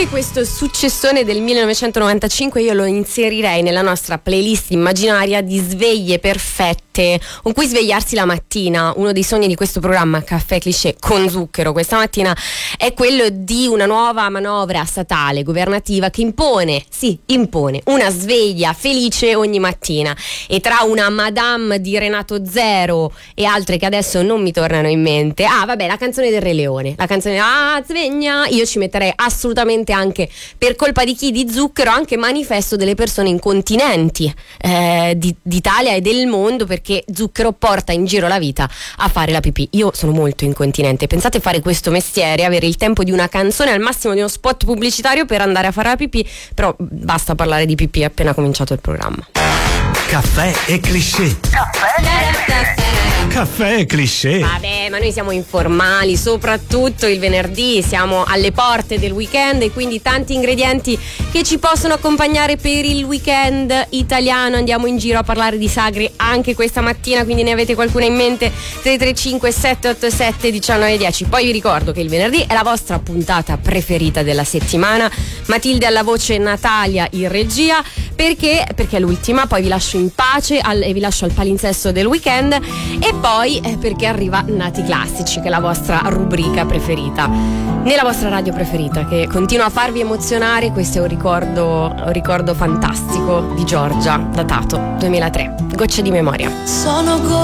Anche questo successone del 1995 io lo inserirei nella nostra playlist immaginaria di sveglie perfette con cui svegliarsi la mattina. Uno dei sogni di questo programma Caffè Cliché con Zucchero questa mattina è quello di una nuova manovra statale governativa che impone una sveglia felice ogni mattina, e tra una Madame di Renato Zero e altre che adesso non mi tornano in mente, la canzone del Re Leone, la canzone sveglia, io ci metterei assolutamente, anche per colpa di chi? Di Zucchero, anche manifesto delle persone incontinenti d'Italia e del mondo, perché Zucchero porta in giro la vita a fare la pipì. Io sono molto incontinente, pensate fare questo mestiere, avere il tempo di una canzone, al massimo di uno spot pubblicitario per andare a fare la pipì, però basta parlare di pipì appena cominciato il programma. Caffè e Cliché. Caffè e Cliché. Vabbè, ma noi siamo informali, soprattutto il venerdì, siamo alle porte del weekend e quindi tanti ingredienti che ci possono accompagnare per il weekend italiano. Andiamo in giro a parlare di sagre anche questa mattina, quindi ne avete qualcuna in mente? 335 787 1910. Poi vi ricordo che il venerdì è la vostra puntata preferita della settimana. Matilde alla voce, Natalia in regia, perché è l'ultima, poi vi lascio in pace e vi lascio al palinsesto del weekend, e poi perché arriva Nati Classici, che è la vostra rubrica preferita nella vostra radio preferita, che continua a farvi emozionare. Questo è un ricordo fantastico di Giorgia, datato 2003, Gocce di memoria.